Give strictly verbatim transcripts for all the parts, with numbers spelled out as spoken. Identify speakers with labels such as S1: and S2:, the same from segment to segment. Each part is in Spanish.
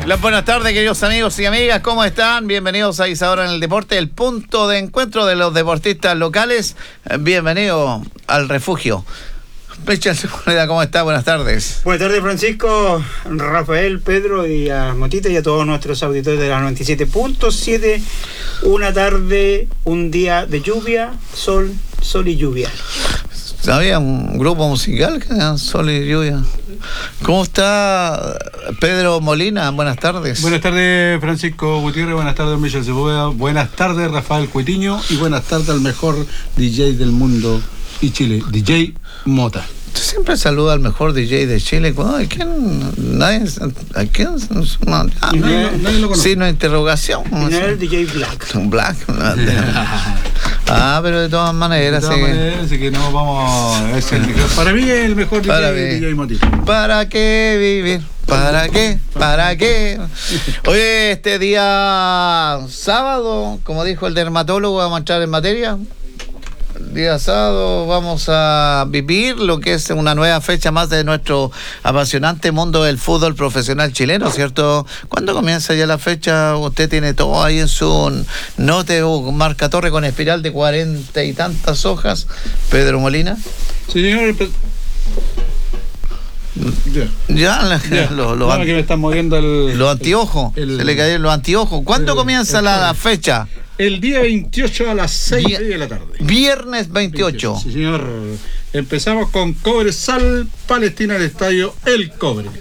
S1: Las buenas tardes, queridos amigos y amigas, ¿cómo están? Bienvenidos a Isadora en el Deporte, el punto de encuentro de los deportistas locales. Bienvenido al refugio. Michel Sepúlveda, ¿cómo está? Buenas tardes.
S2: Buenas tardes, Francisco, Rafael, Pedro y a Motita y a todos nuestros auditores de la noventa y siete punto siete. Una tarde, un día de lluvia, sol, sol y lluvia.
S1: Había un grupo musical que era Sol y Lluvia. ¿Cómo está Pedro Molina? Buenas tardes.
S3: Buenas tardes, Francisco Gutiérrez. Buenas tardes, Michel Sepúlveda. Buenas tardes, Rafael Cuitiño. Y buenas tardes al mejor D J del mundo y Chile, D J Mota.
S1: Usted siempre saluda al mejor D J de Chile. ¿A quién? Nadie. ¿A quién? No, ah,
S2: nadie,
S1: no,
S2: nadie lo conoce.
S1: Signo de interrogación.
S2: No es el D J Black.
S1: Black. Ah, pero de todas maneras.
S3: De todas
S1: sí.
S3: maneras, así que no vamos a... Es el mejor. Para mí es el mejor
S1: Para
S3: D J,
S1: mí.
S3: D J Motita.
S1: ¿Para qué vivir? ¿Para qué? ¿Para qué? Oye, este día sábado, como dijo el dermatólogo, vamos a entrar en materia. El día sábado vamos a vivir lo que es una nueva fecha más de nuestro apasionante mundo del fútbol profesional chileno, ¿cierto? ¿Cuándo comienza ya la fecha? Usted tiene todo ahí en su note o marcatorre con espiral de cuarenta y tantas hojas. Pedro Molina.
S3: Sí, señor.
S1: Ya, ya, la,
S3: Ya.
S1: Lo, lo
S3: No,
S1: anti-
S3: que me están moviendo el...
S1: los anteojos.
S3: el-
S1: Se le cayeron los anteojos. ¿Cuándo
S3: el-
S1: comienza
S3: el-
S1: la, la fecha?
S3: El día veintiocho a las seis
S1: Día-
S3: de la tarde.
S1: Viernes veintiocho.
S3: Sí, señor. Empezamos con Cobresal, Palestina, el estadio El Cobre.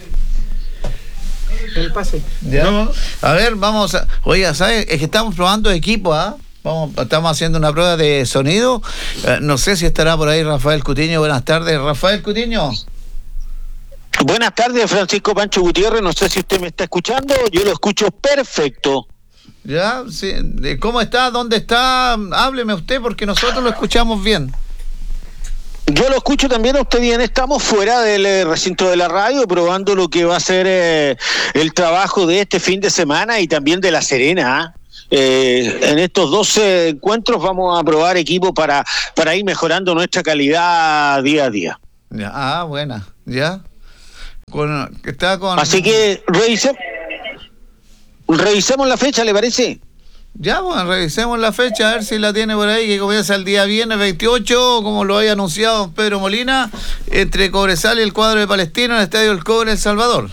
S2: El pase.
S1: ¿Ya?
S3: No.
S1: A ver, vamos a... Oiga, ¿sabes? Es que estamos probando equipo, ¿ah? Vamos, estamos haciendo una prueba de sonido. Eh, no sé si estará por ahí Rafael Cutiño. Buenas tardes, Rafael Cutiño.
S4: Buenas tardes, Francisco Pancho Gutiérrez. No sé si usted me está escuchando. Yo lo escucho perfecto.
S1: ¿Ya? Sí. ¿De ¿Cómo está? ¿Dónde está? Hábleme usted porque nosotros lo escuchamos bien.
S4: Yo lo escucho también a usted bien. Estamos fuera del eh, recinto de la radio probando lo que va a ser eh, el trabajo de este fin de semana y también de La Serena. ¿ah? Eh, en estos doce encuentros vamos a probar equipo para, para ir mejorando nuestra calidad día a día.
S1: Ya. Ah, buena. ¿Ya? Con, está con...
S4: Así que revise, revisemos la fecha, ¿le parece?
S1: Ya, bueno, revisemos la fecha, a ver si la tiene por ahí, que comienza el día viernes veintiocho, como lo había anunciado Pedro Molina, entre Cobresal y el cuadro de Palestina en el Estadio El Cobre, El Salvador.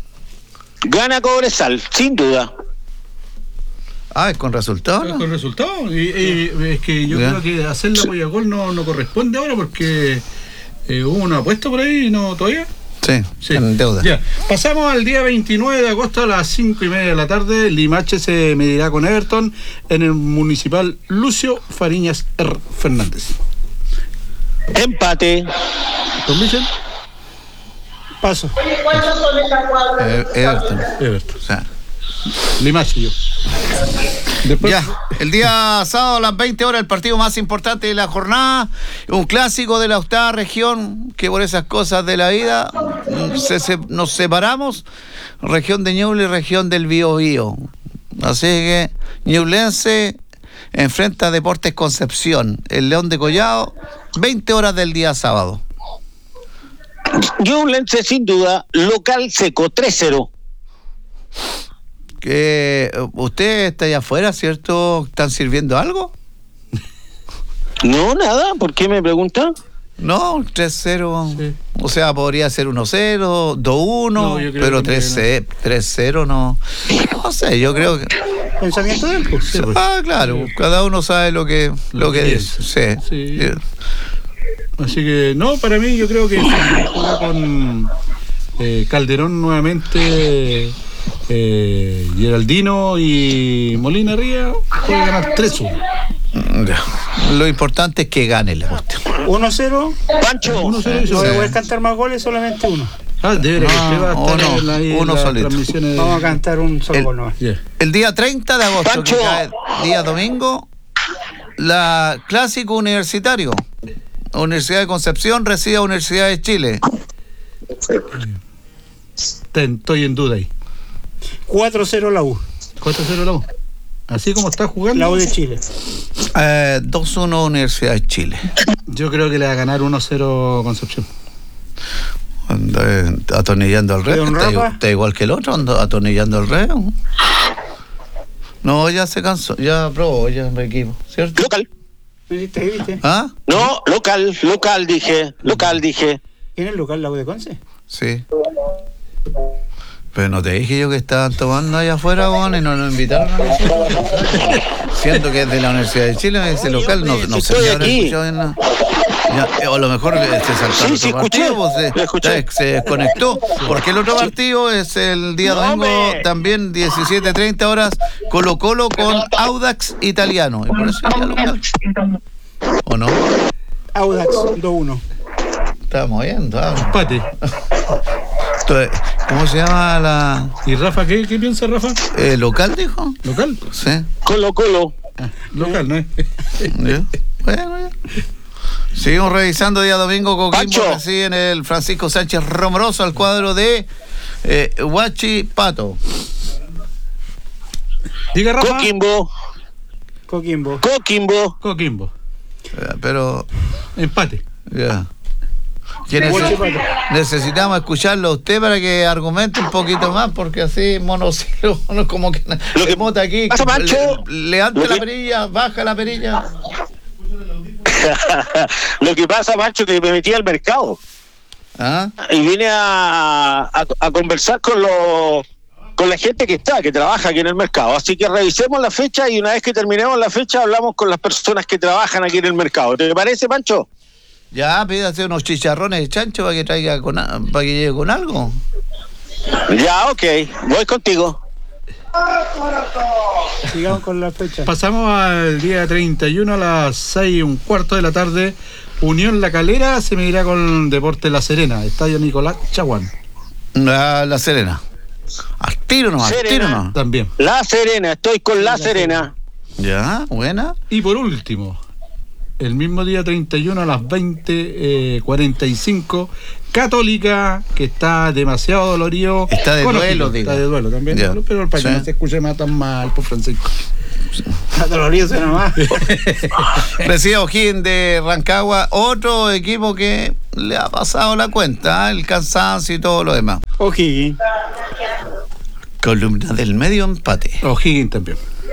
S4: Gana Cobresal, sin duda.
S1: Ah, ¿es con resultado?
S3: Con
S1: ¿no?
S3: resultado. Y, y es que yo
S1: Ya.
S3: creo que hacer la polla gol no, no corresponde ahora porque eh, hubo una apuesta por ahí y no todavía.
S1: Sí,
S3: Sí.
S1: en deuda.
S3: Ya. Pasamos al día veintinueve de agosto a las cinco y media de la tarde. Limache se medirá con Everton en el municipal Lucio Fariñas R. Fernández.
S4: Empate.
S3: ¿Don Michel?
S2: Paso.
S1: Eh, Everton.
S3: Everton.
S1: O sea,
S3: Limache yo. Después,
S1: ya, el día sábado a las veinte horas, el partido más importante de la jornada, un clásico de la octava región, que por esas cosas de la vida se, se, nos separamos, región de Ñuble y región del Biobío. Así que Ñublense enfrenta a Deportes Concepción, el León de Collado, veinte horas del día sábado.
S4: Ñublense sin duda, local seco, tres cero.
S1: Que usted está allá afuera, ¿cierto? ¿Están sirviendo algo?
S4: No, nada, ¿por qué me pregunta?
S1: No, tres cero.
S3: Sí.
S1: O sea, podría ser uno cero, dos uno,
S3: No, yo creo
S1: pero
S3: que
S1: tres cero no. No sé, yo creo que...
S2: Pensamiento de él, pues.
S3: Sí, pues.
S1: Ah, claro, cada uno sabe lo que, lo
S3: Lo
S1: que
S3: que
S1: dice. Sí.
S3: Sí. Así que, no, para mí yo creo que juega con eh, Calderón nuevamente, eh, Geraldino y Molina arriba, puede ganar tres uno.
S1: Ya. Lo importante es que gane la cuestión.
S2: uno cero.
S4: Pancho,
S3: uno cero y
S2: No voy a
S1: Sí.
S2: poder cantar más goles, solamente uno.
S3: Ah, de veras,
S1: No,
S3: usted va a estar
S1: uno,
S3: en la- ahí en
S1: uno
S3: las
S1: solito.
S3: transmisiones de-
S2: Vamos a cantar un solo
S1: El-
S2: gol nomás.
S3: Yeah.
S1: El día treinta de agosto,
S4: Pancho.
S1: que cae día domingo, la clásico universitario. Universidad de Concepción recibe a Universidad de Chile.
S3: Ten- Estoy en duda ahí.
S2: cuatro cero la U.
S3: cuatro cero la U. Así como está jugando,
S2: La U de Chile.
S1: Eh, dos uno Universidad de Chile.
S3: yo creo que le va a ganar uno cero Concepción.
S1: Anda, eh, atornillando el reo.
S2: Don
S1: Está,
S2: Rafa.
S1: está igual que el otro, anda atornillando el reo. No, ya se cansó, ya probó, ya el equipo, ¿cierto?
S4: Local.
S2: ¿Viste? ¿Viste?
S1: ¿Ah?
S4: No, local, local dije, local dije.
S2: ¿Quién es el local, la U de Conce?
S1: Sí. Pero no te dije yo que estaban tomando allá afuera, bueno, y no nos invitaron a nosotros. Siento que es de la Universidad de Chile, ese
S4: Oye,
S1: local, no,
S4: hombre,
S1: no
S4: si
S1: sé
S4: estoy
S1: si habrá
S4: aquí.
S1: escuchado en la... Ya, eh, o a lo mejor eh, se saltaron
S4: Sí,
S1: otro
S4: sí, escuché,
S1: partido, pues, se,
S4: lo escuché.
S1: se desconectó, porque el otro partido es el día
S4: No,
S1: domingo,
S4: hombre.
S1: también diecisiete treinta horas, Colo Colo con Audax Italiano, y por eso ya local. ¿O no?
S2: Audax dos uno.
S1: Estábamos viendo, ah.
S3: Empate.
S1: Entonces, ¿cómo se llama la
S3: ¿Y Rafa qué, qué piensa Rafa?
S1: eh, local, dijo?
S3: ¿Local?
S1: Sí.
S4: Colo Colo.
S3: Ah, local, ¿no es?
S1: ¿Ya? Bueno, ya. Seguimos revisando día domingo. Coquimbo
S4: Pancho.
S1: recibe en el Francisco Sánchez Romoroso al cuadro de eh, Huachi Pato.
S3: Diga Rafa.
S4: Coquimbo.
S2: Coquimbo.
S4: Coquimbo.
S3: Coquimbo.
S1: Eh, Pero,
S3: Empate.
S1: ya. ¿Quién es
S2: Huachi
S1: ese?
S2: Pato.
S1: Necesitamos escucharlo a usted para que argumente un poquito más, porque así monocilo, no como que
S4: Lo que
S1: se mota aquí.
S4: pasa, Pancho,
S1: le- levanta
S4: lo
S1: la
S4: que-
S1: perilla, baja la perilla.
S4: Lo que pasa, Macho, que me metí al mercado
S1: ¿Ah?
S4: y vine a, a, a conversar con los con la gente que está, que trabaja aquí en el mercado. Así que revisemos la fecha y una vez que terminemos la fecha hablamos con las personas que trabajan aquí en el mercado. ¿Te parece, Pancho?
S1: Ya, pídase unos chicharrones de chancho para que traiga con, a- para que llegue con algo.
S4: Ya, ok. Voy contigo.
S2: Sigamos con la fecha.
S3: Pasamos al día treinta y uno a las seis y un cuarto de la tarde. Unión La Calera se medirá con Deporte La Serena, Estadio Nicolás Chaguán.
S1: La, la Serena. Al tiro nomás, al
S4: Serena.
S1: tiro nomás.
S3: También.
S4: La Serena, estoy con La Serena.
S1: Ya, buena.
S3: Y por último, el mismo día treinta y uno a las veinte cuarenta y cinco, Católica, que está demasiado dolorido.
S1: Está de
S3: con
S1: duelo,
S3: O'Higgins,
S1: diga.
S3: Está de duelo también,
S1: Ya.
S3: pero para que
S1: Sí.
S3: no se escuche más tan mal, por Francisco.
S2: Está dolorido nomás.
S1: Recibe O'Higgins de Rancagua, otro equipo que le ha pasado la cuenta, ¿eh? El cansancio y todo lo demás.
S2: O'Higgins.
S1: Columna del medio, empate.
S3: O'Higgins también.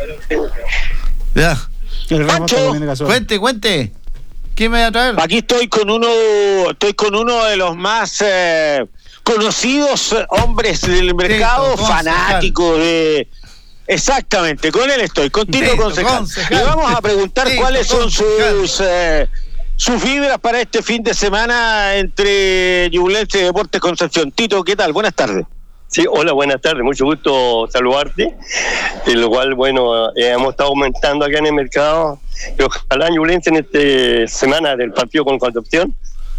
S1: Ya,
S2: El Ramos
S4: Pancho,
S2: está comiendo gasoil.
S1: cuente, cuente. ¿Quién me va a traer?
S4: Aquí estoy con uno, estoy con uno de los más eh, conocidos eh, hombres del mercado,
S1: Tito, concejal.
S4: fanáticos de... Exactamente, con él estoy, con Tito
S1: Tito,
S4: Concejal.
S1: concejal.
S4: Le vamos a preguntar
S1: Tito,
S4: cuáles son
S1: concejal.
S4: sus eh, sus fibras para este fin de semana entre Ñublense y Deportes Concepción. Tito, ¿qué tal? Buenas tardes.
S5: Sí, hola, buenas tardes, mucho gusto saludarte, en lo cual, bueno, eh, hemos estado aumentando acá en el mercado, pero ojalá Ñublense en esta semana del partido con Concepción,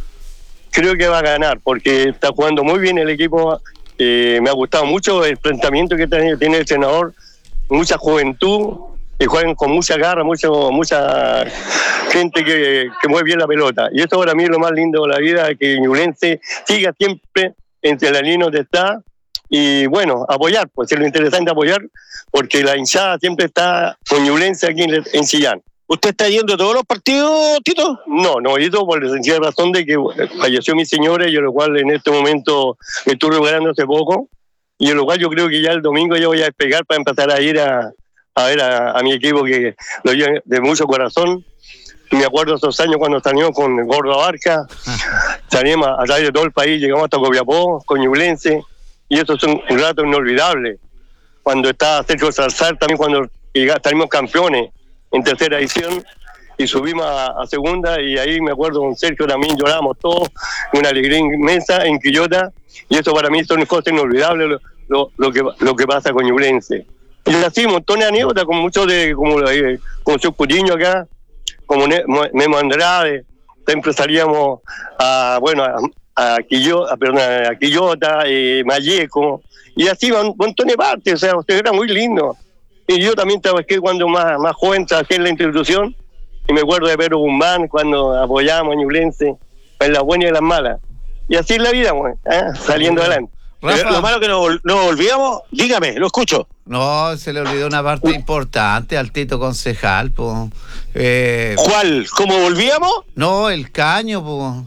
S5: creo que va a ganar, porque está jugando muy bien el equipo, eh, me ha gustado mucho el planteamiento que tiene, tiene el entrenador, mucha juventud, y juegan con mucha garra, mucho, mucha gente que, que mueve bien la pelota, y esto para mí es lo más lindo de la vida, que Ñublense siga siempre entre la línea donde está, y bueno, apoyar, pues es lo interesante apoyar, porque la hinchada siempre está con Ñublense aquí en, en Chillán.
S4: ¿Usted está yendo a todos los partidos, Tito?
S5: No, no he ido por la sencilla razón de que falleció mi señora, y yo lo cual en este momento me estoy recuperando hace poco, y en lo cual yo creo que ya el domingo ya voy a despegar para empezar a ir a, a ver a, a mi equipo, que lo llevo de mucho corazón. Me acuerdo esos años cuando salimos con Gordo Abarca, salimos a través de todo el país, llegamos hasta Copiapó, con Ñublense, y eso es un, un rato inolvidable. Cuando estaba Sergio Salzar, también cuando llegamos, salimos campeones en tercera edición, y subimos a, a segunda, y ahí me acuerdo con Sergio también lloramos todos, una alegría inmensa en Quillota, y eso para mí son cosas inolvidables, lo, lo, lo, que, lo que pasa con Ñublense. Y así, un montón de anécdotas, con muchos de, como, eh, como su Cutiño acá, como Ne- Memo Andrade, siempre salíamos a, bueno, a, a, Quillo, a, perdón, a Quillota, eh, Malleco, y así un montón de partes, o sea, usted era muy lindo. Y yo también trabajé cuando más, más joven, trabajé en la institución, y me acuerdo de Pedro Guzmán cuando apoyábamos a Ñublense, en las buenas y en las malas. Y así es la vida, pues, ¿eh? Saliendo adelante.
S1: Rafa.
S4: Lo malo que nos, nos olvidamos, dígame, lo escucho.
S1: No, se le olvidó una parte importante al Tito concejal, po. Eh,
S4: ¿Cuál? ¿Cómo volvíamos?
S1: no, el caño, po.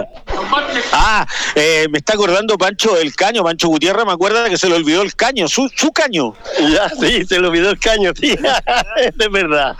S4: Ah, eh, me está acordando Pancho del caño, Pancho Gutiérrez me acuerda que se le olvidó el caño, su, su caño.
S5: Ya, sí, se le olvidó el caño, sí. Es verdad.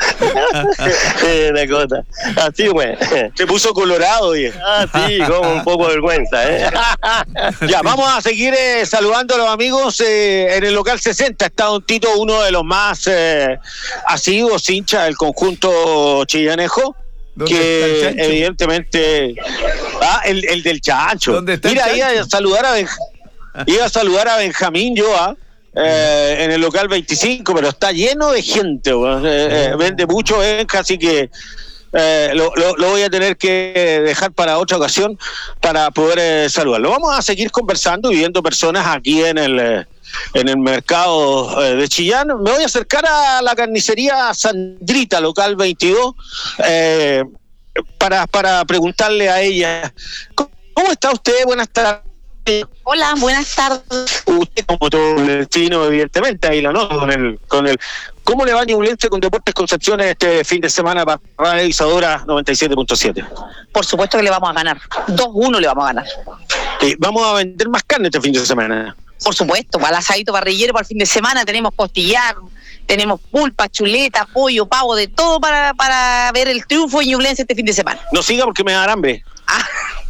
S5: Eh, la cosa. Así, güey.
S4: Se puso colorado, oye.
S5: Ah, sí, como un poco de vergüenza, ¿eh?
S4: Ya, vamos a seguir eh, saludando a los amigos eh, en el local sesenta. Está Don Tito, uno de los más eh, asiduos hinchas del conjunto chillanejo.
S1: ¿Dónde está
S4: Que
S1: el chancho?
S4: evidentemente ah el, el del chancho.
S1: ¿Dónde está el
S4: Mira, iba
S1: chancho?
S4: a saludar a Benj... iba a saludar a Benjamín yo ah, eh, en el local veinticinco, pero está lleno de gente, bueno. eh, eh, vende mucho Benja, así que eh, lo, lo, lo voy a tener que dejar para otra ocasión para poder eh, saludarlo. Vamos a seguir conversando y viendo personas aquí en el eh, en el mercado eh, de Chillán. Me voy a acercar a la carnicería Sandrita, local veintidós, eh, para, para preguntarle a ella, ¿cómo, cómo está usted? Buenas tardes.
S6: Hola, buenas tardes.
S4: Usted, como todo el chino, evidentemente, ahí lo noto con el, con el... ¿Cómo le va a Ñublense con Deportes Concepción este fin de semana para Radio Isadora noventa y siete punto siete?
S6: Por supuesto que le vamos a ganar. dos uno le vamos a ganar.
S4: Eh, vamos a vender más carne este fin de semana.
S6: Por supuesto, para el asadito parrillero para el fin de semana tenemos costillar, tenemos pulpa, chuleta, pollo, pavo, de todo para, para ver el triunfo de Ñublense este fin de semana.
S4: No siga porque me va a dar hambre.
S6: Ah.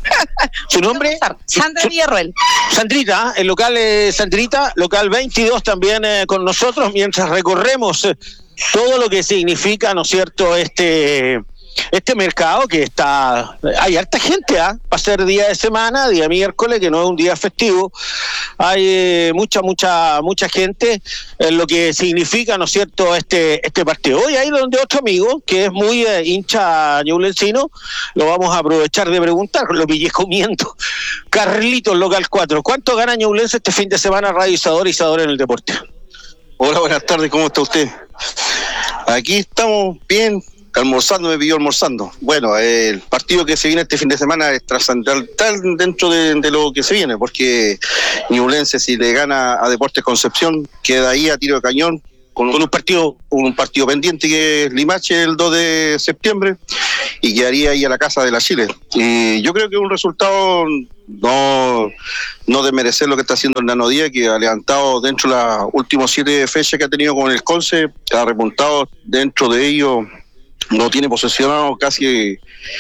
S4: ¿Su nombre?
S6: Sandra Villarroel.
S4: Sandrita, el local eh, Sandrita, local veintidós también eh, con nosotros, mientras recorremos eh, todo lo que significa, ¿no es cierto?, este este mercado que está... Hay harta gente, ¿ah? ¿eh? Va a ser día de semana, día miércoles, que no es un día festivo. Hay eh, mucha, mucha, mucha gente en lo que significa, ¿no es cierto?, este este partido. Hoy hay donde otro amigo, que es muy eh, hincha ñublencino, lo vamos a aprovechar de preguntar, lo pillé comiendo. Carlitos, local cuatro. ¿Cuánto gana Ñublense este fin de semana, Radio Isadora, Isadora en el deporte?
S7: Hola, buenas tardes, ¿cómo está usted? Aquí estamos bien, almorzando, me pidió almorzando. Bueno, eh, el partido que se viene este fin de semana es trascendental dentro de, de lo que se viene, porque Ñublense, si le gana a Deportes Concepción, queda ahí a tiro de cañón, con un, con un partido un partido pendiente que es Limache el dos de septiembre, y quedaría ahí a la casa de la Chile. Y yo creo que es un resultado no, no de merecer lo que está haciendo el Nano Díaz, que ha levantado dentro de las últimas siete fechas que ha tenido con el Conce, ha repuntado dentro de ellos. No tiene posesionado casi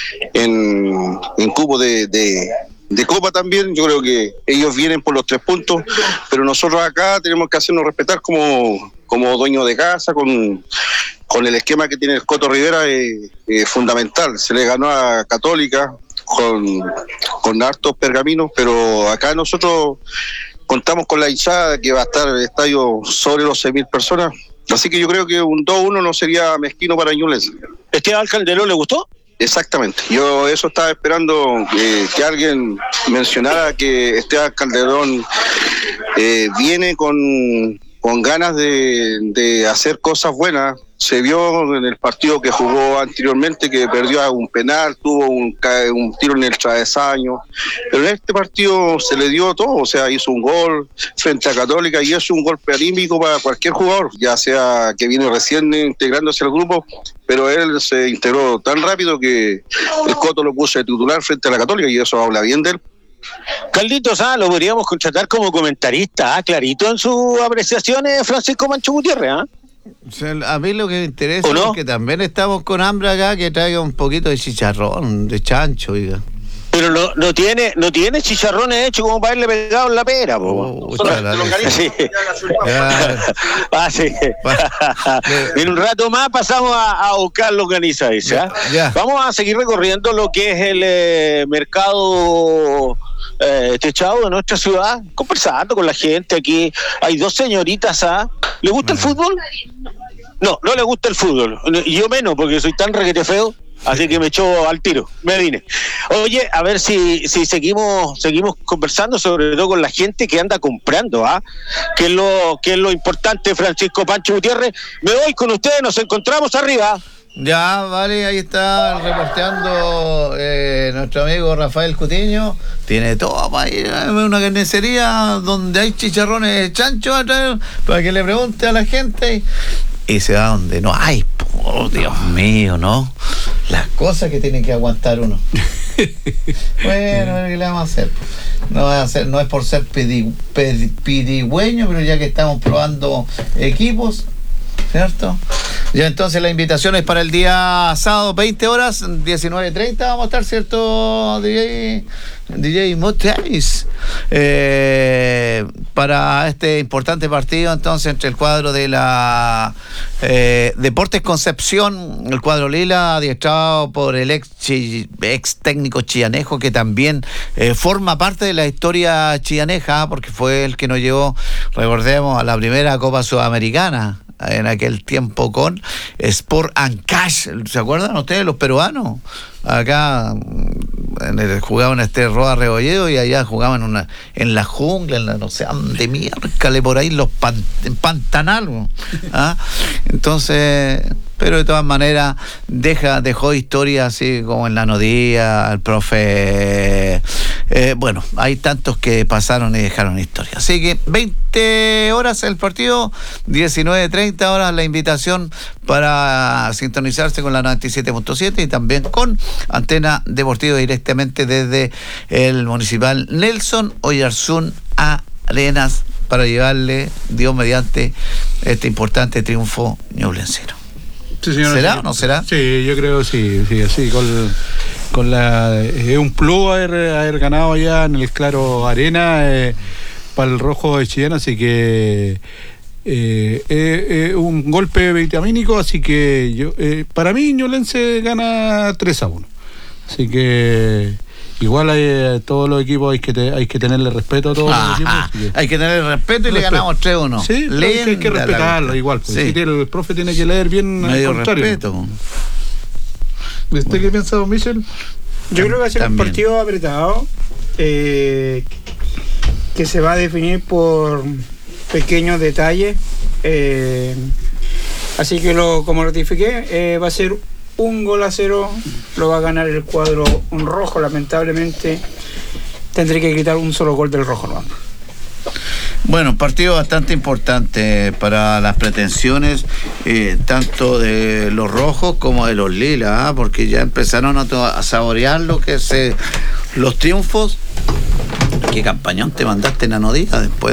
S7: en, en cupo de, de, de Copa también. Yo creo que ellos vienen por los tres puntos, pero nosotros acá tenemos que hacernos respetar como, como dueños de casa, con, con el esquema que tiene el Coto Rivera, es eh, eh, fundamental. Se le ganó a Católica con, con hartos pergaminos, pero acá nosotros contamos con la hinchada que va a estar el estadio sobre los seis mil personas. Así que yo creo que un dos uno no sería mezquino para Ñublense.
S4: ¿Esteban Calderón le gustó?
S7: Exactamente. Yo eso estaba esperando eh, que alguien mencionara que Esteban Calderón eh, viene con, con ganas de, de hacer cosas buenas. Se vio en el partido que jugó anteriormente que perdió un penal, tuvo un, un tiro en el travesaño, pero en este partido se le dio todo, o sea, hizo un gol frente a Católica y es un golpe anímico para cualquier jugador, ya sea que viene recién integrándose al grupo, pero él se integró tan rápido que el Coto lo puso de titular frente a la Católica y eso habla bien de él.
S4: Carlitos, ah, lo podríamos contratar como comentarista, ah, clarito en sus apreciaciones, Francisco Mancho Gutiérrez, ah.
S1: O sea, a mí lo que me interesa
S4: no?
S1: es que también estamos con hambre acá, que traiga un poquito de chicharrón, de chancho, oiga.
S4: Pero no, no tiene no tiene chicharrones hechos como para haberle pegado en la pera, po.
S1: Oh, chala,
S4: Sí.
S1: ya,
S4: Ah, sí. En un rato más pasamos a, a buscar longaniza, dice, ¿ah?
S1: Ya.
S4: Vamos a seguir recorriendo lo que es el eh, mercado eh, techado de nuestra ciudad, conversando con la gente aquí. Hay dos señoritas, ¿ah? ¿Le gusta el fútbol? No, no le gusta el fútbol. Y yo menos, porque soy tan requete feo. Así que me echó al tiro, me vine. Oye, a ver si si seguimos seguimos conversando, sobre todo con la gente que anda comprando, ¿ah? Que es lo que es lo importante, Francisco Pancho Gutiérrez. Me voy con ustedes, nos encontramos arriba.
S1: Ya, vale, ahí está reporteando eh, nuestro amigo Rafael Cutiño. Tiene todo para ir a una carnicería donde hay chicharrones de chancho atrás, para que le pregunte a la gente. Y se va donde no hay. Oh, Dios mío, ¿no? Las cosas que tiene que aguantar uno. Bueno, ¿qué le vamos a hacer? No, va a hacer, no es por ser pedi, pedi, pidigüeño, pero ya que estamos probando equipos, ¿cierto? Ya entonces la invitación es para el día sábado, veinte horas, diecinueve treinta vamos a estar, ¿cierto, D J? D J Motais, eh, para este importante partido entonces entre el cuadro de la eh, Deportes Concepción, el cuadro lila, adiestrado por el ex, chi, ex técnico chillanejo, que también eh, forma parte de la historia chillaneja, porque fue el que nos llevó, recordemos, a la primera Copa Sudamericana en aquel tiempo con Sport and Cash. ¿Se acuerdan ustedes, los peruanos? Acá en el, jugaban este Roa Rebolledo y allá jugaban una, en la jungla, en la no sé dónde miércale por ahí, los pan, en Pantanal. ¿Ah? Entonces, pero de todas maneras deja, dejó historia así como en la Nodía, el profe, eh, bueno, hay tantos que pasaron y dejaron historia. Así que veinte horas el partido, diecinueve treinta horas la invitación para sintonizarse con la noventa y siete punto siete y también con Antena Deportiva directamente desde el Municipal Nelson Oyarzún Arenas, para llevarle, Dios mediante, este importante triunfo ñublencino.
S3: Sí, señor,
S1: ¿Será
S3: sí.
S1: o no será?
S3: Sí, yo creo sí, sí, así con, con la es eh, un plus haber, haber ganado allá en el Claro Arena eh, para el Rojo de Chillán, así que eh, eh, eh, un golpe vitamínico, así que yo eh, para mí Ñublense gana tres a uno, así que igual hay, eh, todos los equipos hay que te, hay que tenerle respeto a todos
S1: ah,
S3: los equipos.
S1: Ah,
S3: que,
S1: hay que tenerle respeto y respeto. Le ganamos tres uno.
S3: Sí, hay, hay que respetarlo igual. Pues, sí. Si el profe tiene que leer bien
S1: medio
S3: al contrario.
S1: Respeto.
S3: ¿Usted bueno. qué piensa, don Michel?
S2: Yo creo que va a ser También. un partido apretado, eh, que se va a definir por pequeños detalles. Eh, así que, lo como ratifiqué, eh, va a ser un gol a cero, lo va a ganar el cuadro un rojo. Lamentablemente tendré que quitar un solo gol del rojo, ¿no?
S1: Bueno, partido bastante importante para las pretensiones eh, tanto de los rojos como de los lilas, ¿eh? Porque ya empezaron a, to- a saborear lo que es eh, los triunfos. ¿Qué campañón te mandaste en Anodía después